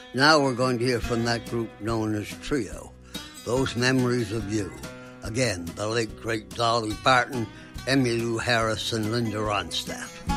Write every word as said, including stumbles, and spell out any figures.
Now we're going to hear from that group known as Trio, Those Memories of You. Again, the late great Dolly Parton, Emmylou Harris, and Linda Ronstadt.